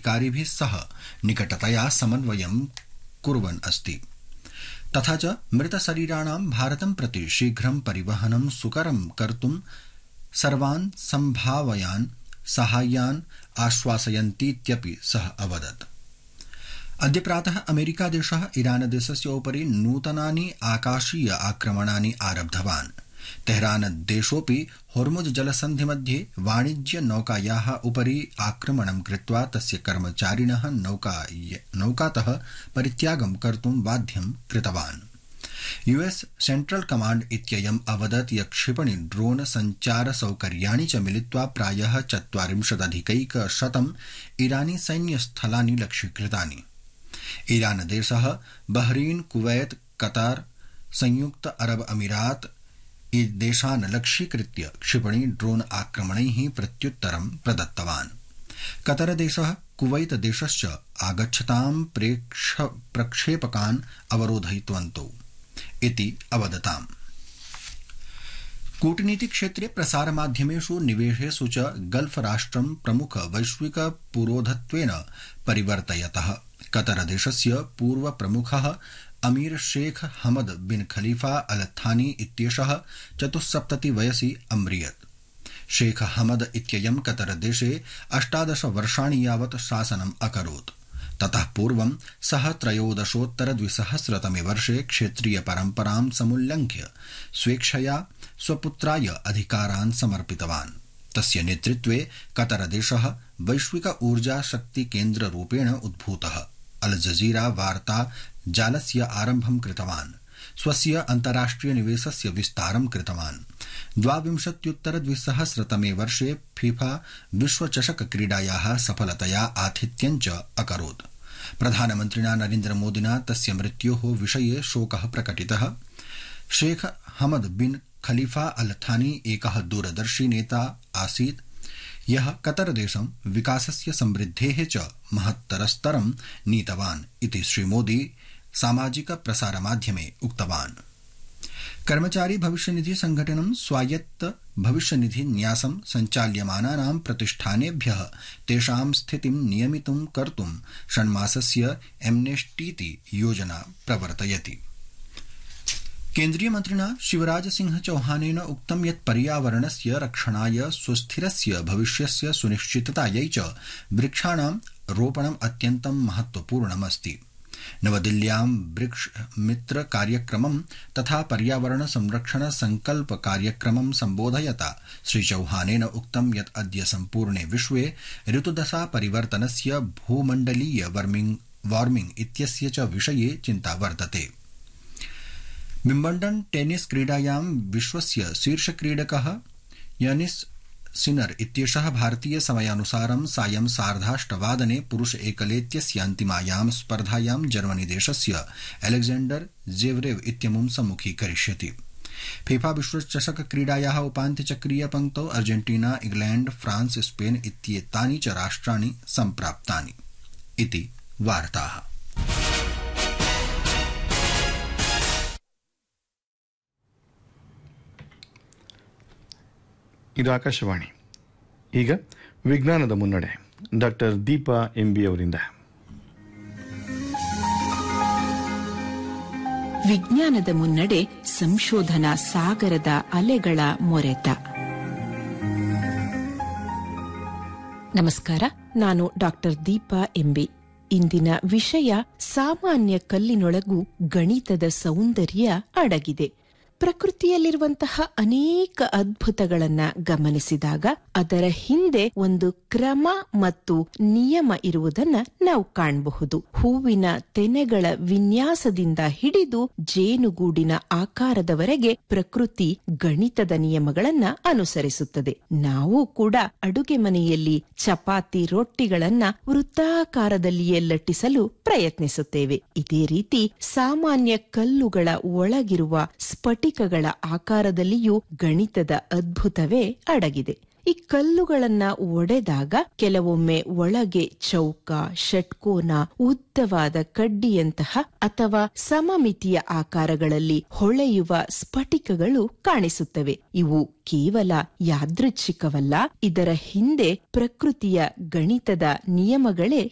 अधिकारिभिः सह निकटतया समन्वयं कुर्वन् अस्ति। तथा च मृतशरीराणां भारतं प्रति शीघ्रं परिवहनं सुकरं कर्तुं सर्वान् सम्भावयान् साहाय्यान् आश्वासयन्तीत्यपि सः अवदत्। अद्य प्रातः अमेरिकादेशः ईरानदेशस्य उपरि नूतनानि आकाशीय आक्रमणानि आरब्धवान्। तेहरानदेशोऽपि होर्मुज जलसन्धिमध्ये वाणिज्य नौकायाः उपरि आक्रमणं कृत्वा तस्य कर्मचारिणः नौकातः परित्यागं कर्तुं बाध्यं कृतवान्। यूएस सेंट्रल कमांड इत्ययम् अवदत् यत् क्षिपणि ड्रोन संचार सौकर्याणि च मिलित्वा प्रायः 40,000 ईरानी सैन्यस्थलानि लक्ष्यीकृतानि। ईरानदेशः बहरीन, कुवैत, कतार, संयुक्त अरब अमीरात देशान् लक्ष्यीकृत्य क्षिपणि ड्रोन आक्रमणैः प्रत्युत्तरं प्रदत्तवान्। कतरदेशः कुवैत देशश्च आगच्छतां प्रक्षेपकान् अवरोधयितवन्तौ इति अवदताम्। कूटनीति क्षेत्रे प्रसारमाध्यमेषु निवेशेषु च गल्फ राष्ट्रं प्रमुख वैश्विक पुरोधत्वेन परिवर्तयतः कतरदेशस्य पूर्व प्रमुखः अमीर शेख हमद बिन खलीफा अल थानी इत्येषः 74 वयसि अम्रियत्। शेख हमद इत्ययं कतरदेशे 18 वर्षाणि यावत् शासनम् अकरोत्। ततः पूर्वं सः 13,200 वर्षे क्षेत्रीय परम्परां समुल्लङ्घ्य स्वेच्छया स्वपुत्राय अधिकारान् समर्पितवान्। तस्य नेतृत्वे कतरदेशः वैश्विक ऊर्जा शक्ति केन्द्ररूपेण उद्भूतः। अल जजीरा वार्ता जालस्य आरम्भं कृतवान्। स्वस्य अन्ताराष्ट्रिय निवेशस्य विस्तारं कृतवान्। 22,200 वर्षे फीफा विश्वचषक क्रीडायाः सफलतया आतिथ्यं च अकरोत्। प्रधानमन्त्रिणा नरेन्द्रमोदिना तस्य मृत्योः विषये शोकः प्रकटितः। शेख हमद बिन खलीफा अल थानी एकः दूरदर्शी नेता आसीत् यः कतरदेशं विकासस्य समृद्धेः च महत्तरस्तरं नीतवान् इति श्रीमोदी सामाजिक प्रसारमाध्यमे उक्तवान्। कर्मचारी भविष्यनिधि संघटनं स्वायत्त भविष्यनिधि न्यासं संचाल्यमानानां प्रतिष्ठानेभ्यः तेषां स्थितिं नियमितुं कर्तुं षण्मासस्य एम्नेस्टीति योजना प्रवर्तयति। केन्द्रीय मन्त्रिणा शिवराज सिंह चौहानेन उक्तं यत् पर्यावरणस्य रक्षणाय सुस्थिरस्य भविष्यस्य सुनिश्चिततायै च वृक्षाणां रोपणम् अत्यन्तं महत्वपूर्णमस्ति। नवदिल्ल्यां वृक्ष मित्र कार्यक्रमं तथा पर्यावरण संरक्षण संकल्प कार्यक्रमं सम्बोधयता श्रीचौहानेन उक्तं यत् अद्य सम्पूर्णे विश्वे ऋतुदशा परिवर्तनस्य भूमण्डलीय वार्मिंग इत्यस्य च विषये चिन्ता वर्तते। विम्बल्डन् टेनिस क्रीडायां विश्वस्य शीर्षक्रीडकः यानिस सिनर इत्येषः भारतीय समयानुसारं सायं 8:30 पुरुष एकलेत्यस्य अन्तिमायां स्पर्धायां जर्मनी देशस्य अलेक्जेंडर जेवरेव इत्यमुं सम्मुखीकरिष्यति। फीफा विश्वचषक क्रीडायाः उपान्त्यचक्रीय पंक्तौ अर्जेंटीना, इंग्लैंड, फ्रांस, स्पेन इत्येतानि च राष्ट्राणि सम्प्राप्तानि इति वार्ताः। ಇದು ಆಕಾಶವಾಣಿ. ಈಗ ವಿಜ್ಞಾನದ ಮುನ್ನಡೆ ಡಾಕ್ಟರ್ ದೀಪಾ ಎಂಬಿ ಅವರಿಂದ. ವಿಜ್ಞಾನದ ಮುನ್ನಡೆ ಸಂಶೋಧನಾ ಸಾಗರದ ಅಲೆಗಳ ಮೊರೆತ. ನಮಸ್ಕಾರ, ನಾನು ಡಾಕ್ಟರ್ ದೀಪಾ ಎಂಬಿ. ಇಂದಿನ ವಿಷಯ ಸಾಮಾನ್ಯ ಕಲ್ಲಿನೊಳಗೂ ಗಣಿತದ ಸೌಂದರ್ಯ ಅಡಗಿದೆ. ಪ್ರಕೃತಿಯಲ್ಲಿರುವಂತಹ ಅನೇಕ ಅದ್ಭುತಗಳನ್ನ ಗಮನಿಸಿದಾಗ ಅದರ ಹಿಂದೆ ಒಂದು ಕ್ರಮ ಮತ್ತು ನಿಯಮ ಇರುವುದನ್ನ ನಾವು ಕಾಣಬಹುದು. ಹೂವಿನ ತೆನೆಗಳ ವಿನ್ಯಾಸದಿಂದ ಹಿಡಿದು ಜೇನುಗೂಡಿನ ಆಕಾರದವರೆಗೆ ಪ್ರಕೃತಿ ಗಣಿತದ ನಿಯಮಗಳನ್ನ ಅನುಸರಿಸುತ್ತದೆ. ನಾವು ಕೂಡ ಅಡುಗೆ ಮನೆಯಲ್ಲಿ ಚಪಾತಿ ರೊಟ್ಟಿಗಳನ್ನ ವೃತ್ತಾಕಾರದಲ್ಲಿಯೇ ಲಟ್ಟಿಸಲು ಪ್ರಯತ್ನಿಸುತ್ತೇವೆ. ಇದೇ ರೀತಿ ಸಾಮಾನ್ಯ ಕಲ್ಲುಗಳ ಒಳಗಿರುವ ಸ್ಫಟಿಕಗಳ ಆಕಾರದಲ್ಲಿಯೂ ಗಣಿತದ ಅದ್ಭುತವೇ ಅಡಗಿದೆ. ಈ ಕಲ್ಲುಗಳನ್ನ ಒಡೆದಾಗ ಕೆಲವೊಮ್ಮೆ ಒಳಗೆ ಚೌಕ, ಷಟ್ಕೋನ, ಉದ್ದವಾದ ಕಡ್ಡಿಯಂತಹ ಅಥವಾ ಸಮಮಿತಿಯ ಆಕಾರಗಳಲ್ಲಿ ಹೊಳೆಯುವ ಸ್ಫಟಿಕಗಳು ಕಾಣಿಸುತ್ತವೆ. ಇವು ಕೇವಲ ಯಾದೃಚ್ಛಿಕವಲ್ಲ, ಇದರ ಹಿಂದೆ ಪ್ರಕೃತಿಯ ಗಣಿತದ ನಿಯಮಗಳೇ